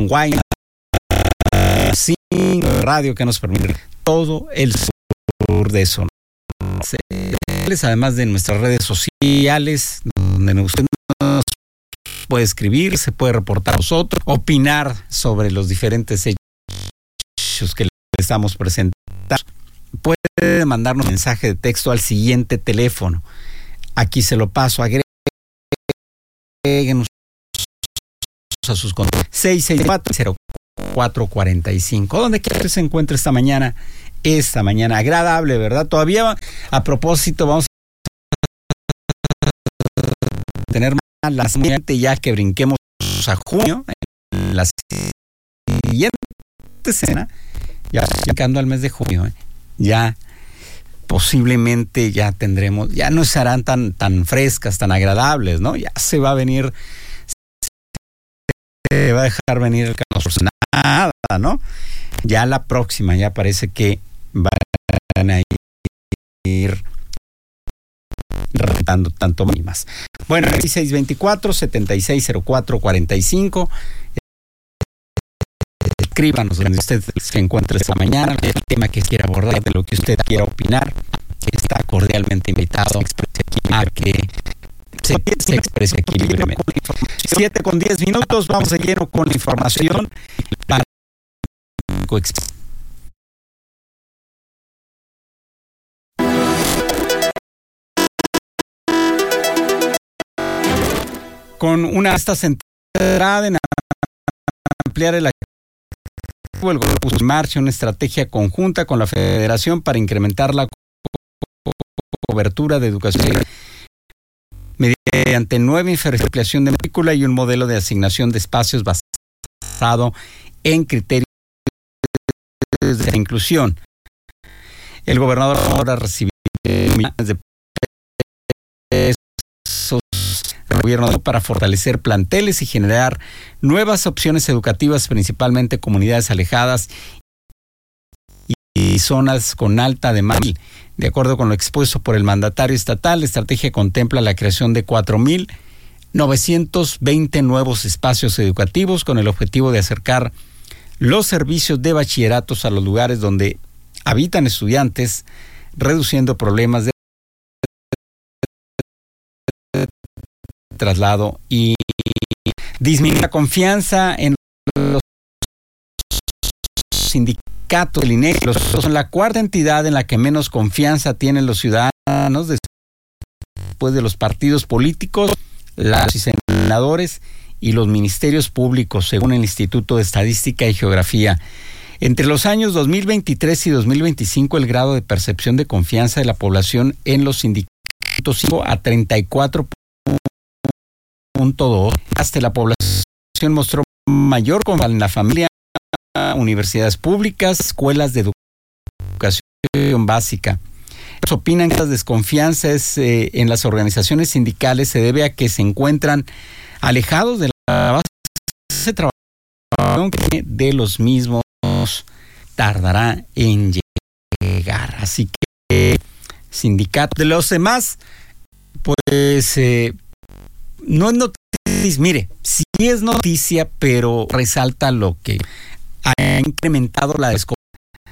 Guaymas, radio que nos permite todo el sur de Sonora. Además de nuestras redes sociales, donde usted nos puede escribir, se puede reportar a nosotros, opinar sobre los diferentes hechos que le estamos presentando. Puede mandarnos mensaje de texto al siguiente teléfono. Aquí se lo paso, agréguenos a sus contactos. 664-0445. Donde quiera que se encuentre esta mañana agradable, ¿verdad? Todavía, a propósito, vamos a tener más la siguiente, ya que brinquemos a junio, en la siguiente semana, ya llegando al mes de junio, ya posiblemente ya tendremos, ya no serán tan frescas, tan agradables, ¿no? Ya se va a venir, se va a dejar venir el calor, nada, ¿no? Ya la próxima, ya parece que van a ir rentando tanto más. Bueno, 1624-760445. Escríbanos donde usted se encuentre esta mañana, el tema que quiera abordar, de lo que usted quiera opinar. Está cordialmente invitado a que se exprese aquí libremente. 7:10, vamos de lleno con la información para con una esta centrada en ampliar el gobierno puso en marcha una estrategia conjunta con la Federación para incrementar la cobertura de educación mediante nueva infraestructura de matrícula y un modelo de asignación de espacios basado en criterios de inclusión. El gobernador ahora recibió millones de pesos del gobierno para fortalecer planteles y generar nuevas opciones educativas, principalmente comunidades alejadas y zonas con alta demanda. De acuerdo con lo expuesto por el mandatario estatal, la estrategia contempla la creación de 4,920 nuevos espacios educativos con el objetivo de acercar los servicios de bachilleratos a los lugares donde habitan estudiantes, reduciendo problemas de traslado y disminuir la confianza en los sindicatos del INEGI. Son la cuarta entidad en la que menos confianza tienen los ciudadanos después de los partidos políticos, los senadores y los ministerios públicos, según el Instituto de Estadística y Geografía. Entre los años 2023 y 2025, el grado de percepción de confianza de la población en los sindicatos llegó a 34.2. Hasta la población mostró mayor confianza en la familia, universidades públicas, escuelas de educación básica. Ellos opinan que esta desconfianza en las organizaciones sindicales se debe a que se encuentran alejados de la base de trabajo, que de los mismos tardará en llegar. Así que sindicato de los demás, pues no es noticia, mire, sí es noticia, pero resalta lo que ha incrementado la desconfianza.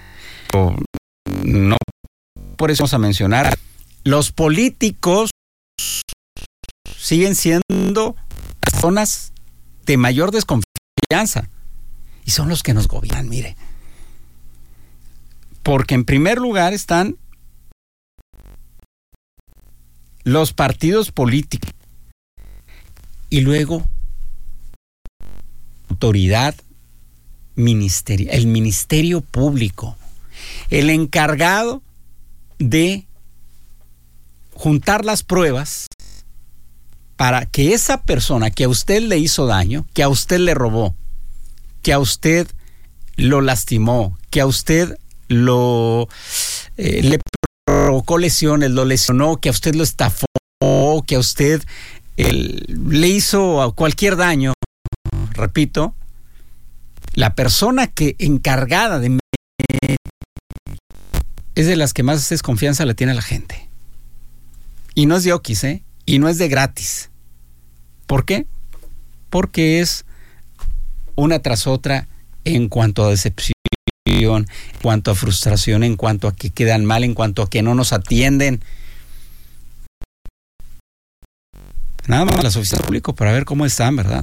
No, por eso vamos a mencionar, los políticos siguen siendo zonas de mayor desconfianza y son los que nos gobiernan, mire. Porque en primer lugar están los partidos políticos y luego autoridad ministerial, el Ministerio Público, el encargado de juntar las pruebas para que esa persona que a usted le hizo daño, que a usted le robó, que a usted lo lastimó, que a usted le provocó lesiones, lo lesionó, que a usted lo estafó, que a usted le hizo cualquier daño, repito, la persona que encargada de es de las que más desconfianza le tiene a la gente. Y no es de oquis, y no es de gratis. ¿Por qué? Porque es una tras otra, en cuanto a decepción, en cuanto a frustración, en cuanto a que quedan mal, en cuanto a que no nos atienden. Nada más las oficinas públicas para ver cómo están, ¿verdad?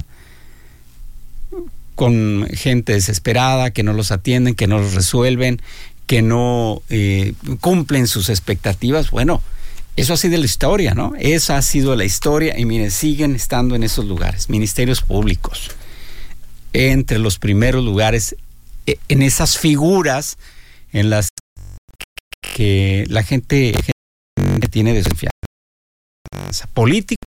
Con gente desesperada, que no los atienden, que no los resuelven, que no cumplen sus expectativas. Bueno, eso ha sido la historia, ¿no? Esa ha sido la historia y miren, siguen estando en esos lugares, ministerios públicos, entre los primeros lugares, en esas figuras en las que la gente tiene desconfianza. Político,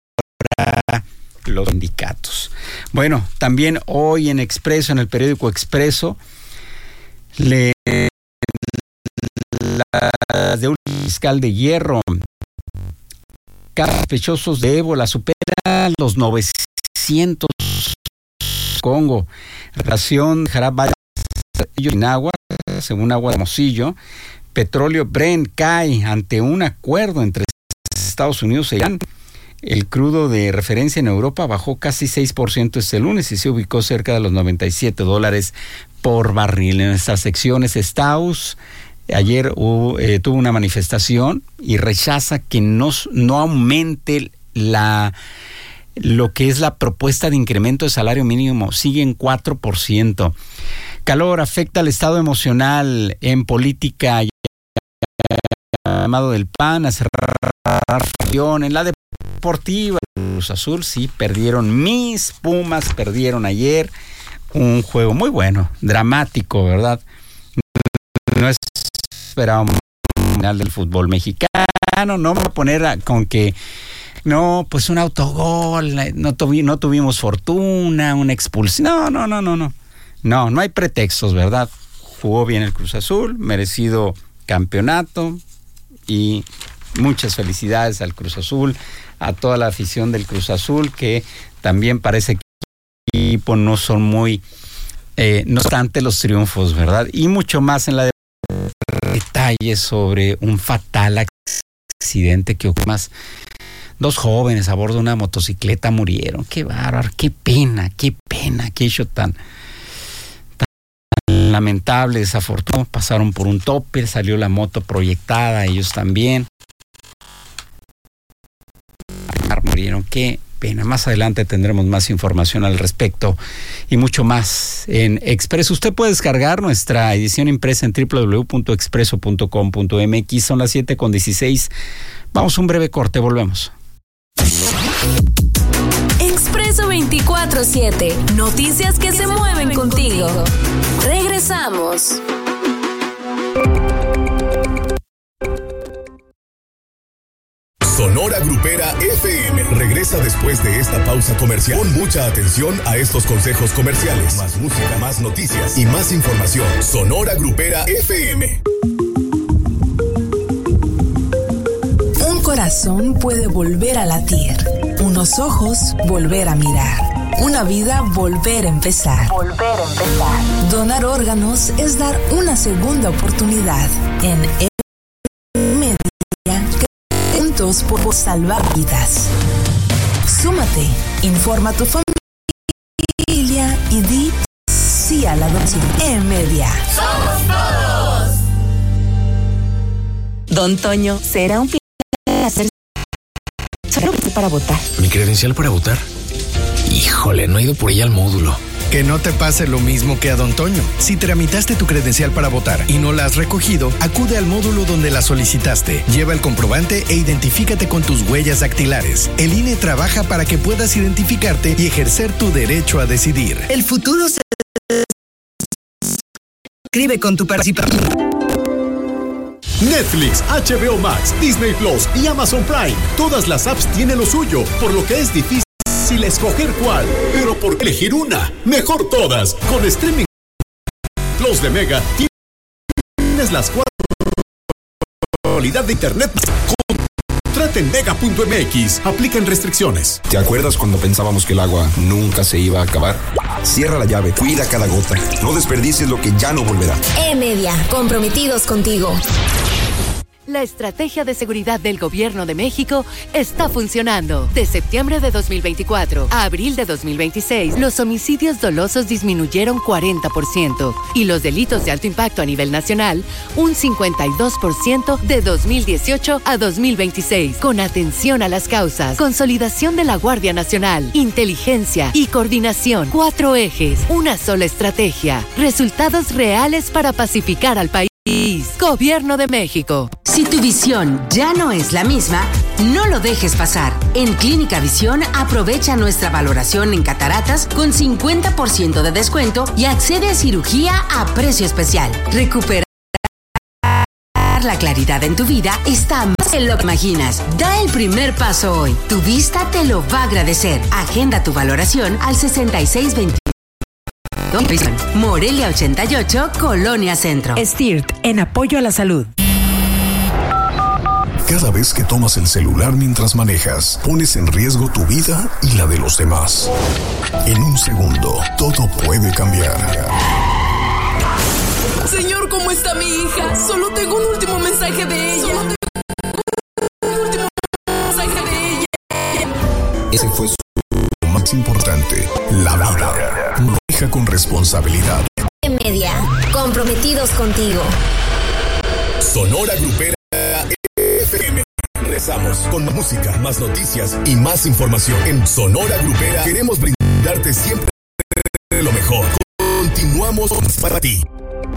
los sindicatos. Bueno, también hoy en Expreso, en el periódico Expreso, las de un fiscal de Hierro, sospechosos de ébola supera los 900 Congo. Relación Jarabaya en agua, según Agua de Hermosillo, petróleo Brent cae ante un acuerdo entre Estados Unidos e Irán. El crudo de referencia en Europa bajó casi 6% este lunes y se ubicó cerca de los $97 por barril. En nuestras secciones, Staus ayer tuvo una manifestación y rechaza que no aumente lo que es la propuesta de incremento de salario mínimo, sigue en 4%. Calor afecta al estado emocional en política. Llamado del PAN a cerrar en la deportiva. Cruz Azul sí perdieron. Mis Pumas perdieron ayer un juego muy bueno, dramático, ¿verdad? No esperábamos un final del fútbol mexicano. No me voy a poner con que no, pues un autogol, no tuvimos fortuna, una expulsión. No hay pretextos, ¿verdad? Jugó bien el Cruz Azul, merecido campeonato y muchas felicidades al Cruz Azul, a toda la afición del Cruz Azul, que también parece que el equipo no son muy, no obstante los triunfos, ¿verdad? Y mucho más en la detalles sobre un fatal accidente que ocurrió. Más 2 jóvenes a bordo de una motocicleta murieron. Qué bárbaro, qué pena, qué hecho tan lamentable, desafortunado. Pasaron por un tope, salió la moto proyectada, ellos también murieron. Qué pena. Más adelante tendremos más información al respecto y mucho más en Expreso. Usted puede descargar nuestra edición impresa en www.expreso.com.mx. Son las 7:16. Vamos a un breve corte, volvemos. Expreso 24/7. Noticias que se mueven contigo. Regresamos. Sonora Grupera FM regresa después de esta pausa comercial. Pon mucha atención a estos consejos comerciales. Más música, más noticias y más información. Sonora Grupera FM. Un corazón puede volver a latir, unos ojos volver a mirar, una vida volver a empezar. Donar órganos es dar una segunda oportunidad. En Media, juntos por salvar vidas. Súmate, informa a tu familia y di sí a la adopción. Media. ¡Somos todos! Don Toño, será un placer para votar. ¿Mi credencial para votar? Híjole, no he ido por ella al módulo. Que no te pase lo mismo que a Don Toño. Si tramitaste tu credencial para votar y no la has recogido, acude al módulo donde la solicitaste. Lleva el comprobante e identifícate con tus huellas dactilares. El INE trabaja para que puedas identificarte y ejercer tu derecho a decidir. El futuro se escribe con tu participación. Netflix, HBO Max, Disney Plus y Amazon Prime. Todas las apps tienen lo suyo, por lo que es difícil escoger cuál. Pero ¿por qué elegir una? Mejor todas. Con Streaming Plus de Mega tienes las 4 calidad de internet. Contrata en Mega.mx. Aplican restricciones. ¿Te acuerdas cuando pensábamos que el agua nunca se iba a acabar? Cierra la llave, cuida cada gota. No desperdicies lo que ya no volverá. Media, comprometidos contigo. La estrategia de seguridad del Gobierno de México está funcionando. De septiembre de 2024 a abril de 2026, los homicidios dolosos disminuyeron 40% y los delitos de alto impacto a nivel nacional un 52% de 2018 a 2026. Con atención a las causas, consolidación de la Guardia Nacional, inteligencia y coordinación. 4 ejes, una sola estrategia. Resultados reales para pacificar al país. Gobierno de México. Si tu visión ya no es la misma, no lo dejes pasar. En Clínica Visión aprovecha nuestra valoración en cataratas con 50% de descuento y accede a cirugía a precio especial. Recuperar la claridad en tu vida está más de lo que imaginas. Da el primer paso hoy. Tu vista te lo va a agradecer. Agenda tu valoración al 6620. Morelia 88, Colonia Centro. STIRT, en apoyo a la salud. Cada vez que tomas el celular mientras manejas, pones en riesgo tu vida y la de los demás. En un segundo, todo puede cambiar. Señor, ¿cómo está mi hija? Solo tengo un último mensaje de ella. Ese fue su más importante, la vida. Maneja con responsabilidad. Media, comprometidos contigo. Sonora Grupera FM. Regresamos con más música, más noticias y más información. En Sonora Grupera queremos brindarte siempre lo mejor. Continuamos para ti.